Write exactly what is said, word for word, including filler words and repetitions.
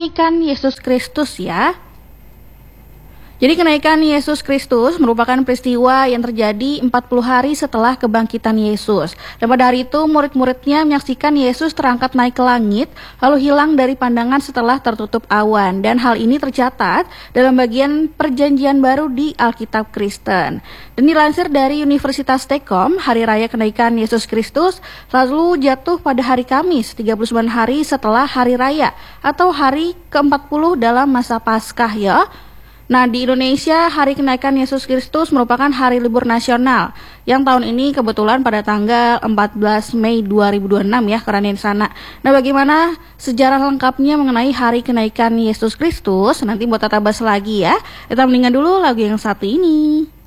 kenaikan Yesus Kristus ya. Jadi kenaikan Yesus Kristus merupakan peristiwa yang terjadi empat puluh hari setelah kebangkitan Yesus. Dan pada hari itu murid-muridnya menyaksikan Yesus terangkat naik ke langit, lalu hilang dari pandangan setelah tertutup awan. Dan hal ini tercatat dalam bagian perjanjian baru di Alkitab Kristen. Dan dilansir dari Universitas Tekom, hari raya kenaikan Yesus Kristus lalu jatuh pada hari Kamis, tiga puluh sembilan hari setelah hari raya, atau hari ke empat puluh dalam masa Paskah ya. Nah, di Indonesia, hari kenaikan Yesus Kristus merupakan hari libur nasional yang tahun ini kebetulan pada tanggal empat belas Mei dua ribu dua puluh enam ya, karena di sana. Nah, bagaimana sejarah lengkapnya mengenai hari kenaikan Yesus Kristus? Nanti buat kita bahas lagi ya. Kita mendingan dulu lagu yang satu ini.